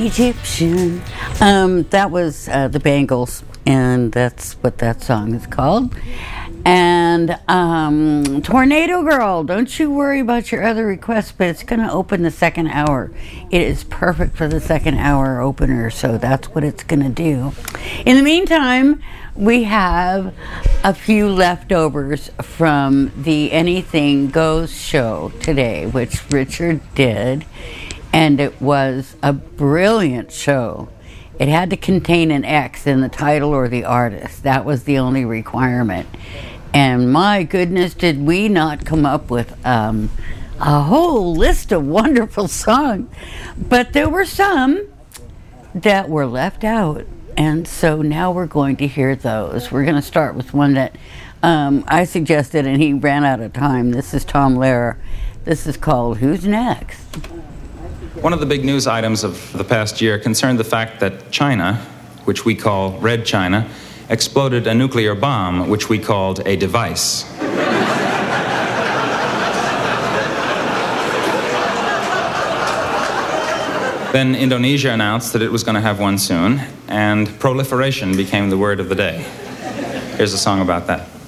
Egyptian. That was the Bangles, and that's what that song is called. And Tornado Girl, don't you worry about your other requests, but it's going to open the second hour. It is perfect for the second hour opener, so that's what it's going to do. In the meantime, we have a few leftovers from the Anything Goes show today, which Richard did, and it was a brilliant show. It had to contain an X in the title or the artist. That was the only requirement. And my goodness, did we not come up with a whole list of wonderful songs. But there were some that were left out. And so now we're going to hear those. We're going to start with one that I suggested, and he ran out of time. This is Tom Lehrer. This is called Who's Next? One of the big news items of the past year concerned the fact that China, which we call Red China, exploded a nuclear bomb, which we called a device. Then Indonesia announced that it was going to have one soon, and proliferation became the word of the day. Here's a song about that.